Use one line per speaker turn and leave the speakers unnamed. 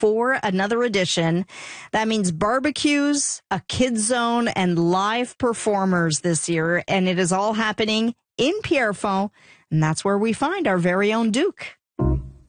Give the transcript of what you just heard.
for another edition. That means barbecues, a kids zone, and live performers this year. And it is all happening in Pierrefonds. And that's where we find our very own Duke.